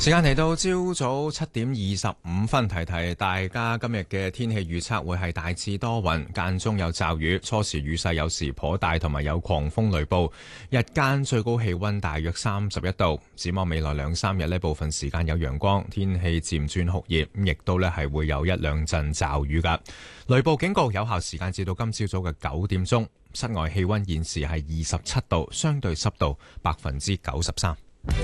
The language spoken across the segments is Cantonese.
時間嚟到朝早7:25，提提大家今日嘅天氣預測會係大致多雲，間中有驟雨，初時雨勢有時頗大，同埋有狂風雷暴。日間最高氣溫大約31度。展望未來2-3日呢，部分時間有陽光，天氣漸轉酷熱，亦都呢係會有1-2陣驟雨噶。雷暴警告有效時間至到今朝早嘅9點鐘。室外氣溫現時係27度，相對濕度93%。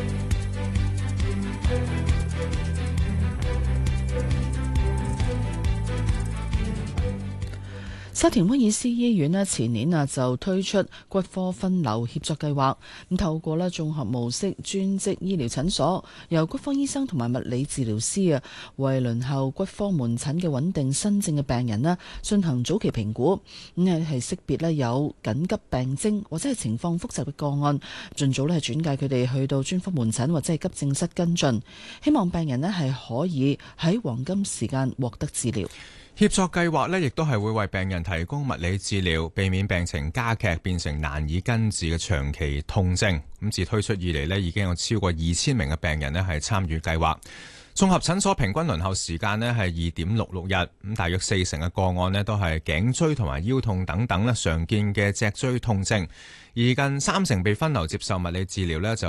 沙田威爾斯醫院前年就推出骨科分流協作計劃，咁透過綜合模式專職醫療診所，由骨科醫生同埋物理治療師為輪候骨科門診嘅穩定新症嘅病人進行早期評估，咁係識別有緊急病徵或者係情況複雜嘅個案，盡早係轉介佢哋去到專科門診或者係急症室跟進，希望病人係可以喺黃金時間獲得治療。 協作計劃亦都係會為病人提供物理治療，避免病情加劇變成難以根治嘅長期痛症。咁自推出以嚟已經有超過2000名嘅病人係參與計劃。綜合診所平均輪候時間係2.66日，咁大約40%嘅個案都係頸椎同埋腰痛等等常見嘅脊椎痛症，而近30%被分流接受物理治療就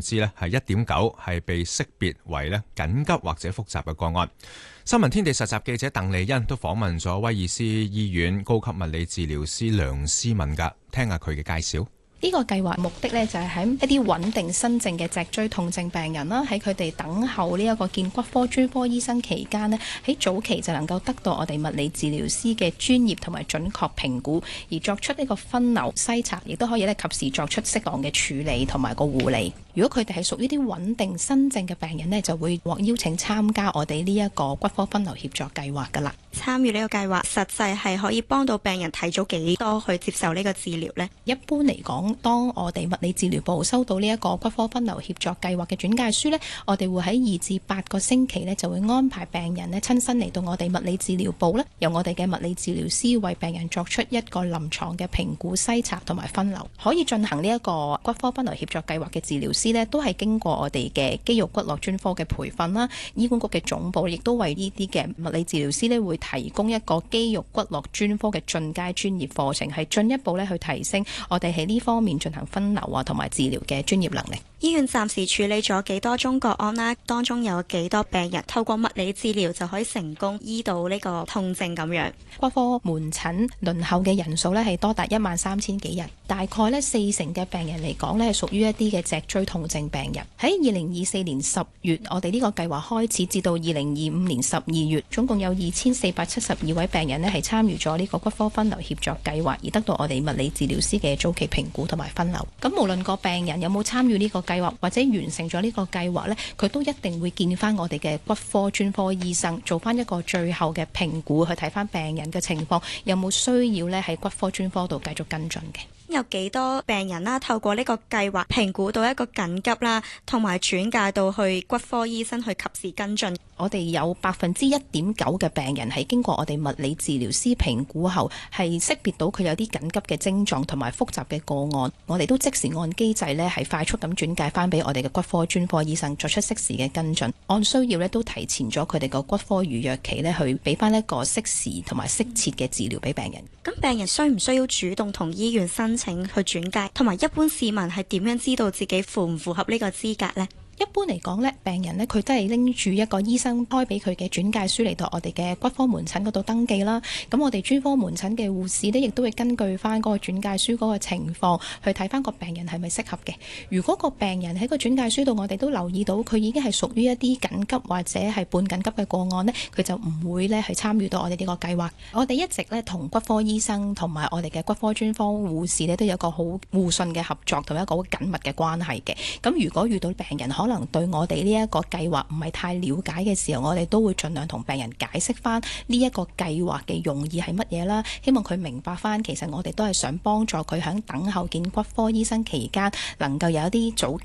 1.9%係被識別為緊急或者複雜嘅個案。新聞天地實習記者鄧麗欣都訪問咗威爾斯醫院高級物理治療師梁思敏噶，聽下佢嘅介紹。 呢個計劃目的呢，就係喺一啲穩定新症嘅脊椎痛症病人啦，喺佢哋等候呢一個見骨科專科醫生期間呢，喺早期就能夠得到我哋物理治療師嘅專業同埋準確評估，而作出呢個分流篩查，亦都可以呢及時作出適當嘅處理同埋個護理。如果佢哋係屬於啲穩定新症嘅病人呢，就會獲邀請參加我哋呢一個骨科分流協作計劃噶啦。 參與呢個計劃實際係可以幫到病人提早幾多去接受呢個治療呢？ 一般嚟講，當我哋物理治療部收到呢一個骨科分流協作計劃嘅轉介書呢，我哋會喺2至8個星期呢就會安排病人呢親身嚟到我哋物理治療部呢，由我哋嘅物理治療師為病人作出一個臨床嘅評估、篩查同埋分流。可以進行呢一個骨科分流協作計劃嘅治療師呢，都係經過我哋嘅肌肉骨骼專科嘅培訓啦。醫管局嘅總部亦都為呢啲嘅物理治療師呢會提供一個肌肉骨骼專科嘅進階專業課程，係進一步呢去提升我哋喺呢方面進行分流同埋治療嘅專業能力。 醫院暫時處理咗幾多宗個案啦？當中有幾多病人透過物理治療就可以成功醫到呢個痛症咁樣？ 骨科門診輪候嘅人數呢係多達13000幾人，大概呢40%嘅病人嚟講呢係屬於一啲嘅脊椎痛症病人。喺2024年10月，我哋呢個計劃開始至到2025年12月，總共有2472位病人呢係參與咗呢個骨科分流協作計劃，而得到我哋物理治療師嘅早期評估同埋分流。咁無論個病人有冇參與呢個計劃或者完成咗呢個計劃呢，佢都一定會見翻我哋嘅骨科專科醫生，做翻一個最後嘅評估，去睇翻病人嘅情況有冇需要呢喺骨科專科度繼續跟進嘅。 有幾多病人啦，透過呢個計劃評估到一個緊急啦，同埋轉介到去骨科醫生去及時跟進。 我哋有1.9%嘅病人係經過我哋物理治療師評估後，係識別到佢有啲緊急嘅症狀同埋複雜嘅個案，我哋都即時按機制呢係快速咁轉介翻俾我哋嘅骨科專科醫生作出適時嘅跟進，按需要呢都提前咗佢哋個骨科預約期呢去俾翻一個適時同埋適切嘅治療俾病人。 咁病人需唔需要主動同醫院申請去轉介，同埋一般市民係點樣知道自己符唔符合呢個資格呢？ 一般嚟講呢，病人呢，佢都係拎住一個醫生開俾佢嘅轉介書嚟到我哋嘅骨科門診嗰度登記啦。咁我哋專科門診嘅護士呢，亦都會根據翻嗰個轉介書嗰個情況去睇翻個病人係咪適合嘅。如果個病人喺個轉介書度，我哋都留意到佢已經係屬於一啲緊急或者係半緊急嘅個案呢，佢就唔會呢係參與到我哋呢個計劃。我哋一直呢，同骨科醫生同埋我哋嘅骨科專科護士呢，都有一個好互信嘅合作同一個好緊密嘅關係嘅。咁如果遇到病人可能對我哋呢一個計劃唔係太了解嘅時候，我哋都會盡量同病人解釋翻呢一個計劃嘅用意係乜嘢啦，希望佢明白翻其實我哋都係想幫助佢喺等候見骨科醫生期間能夠有一啲早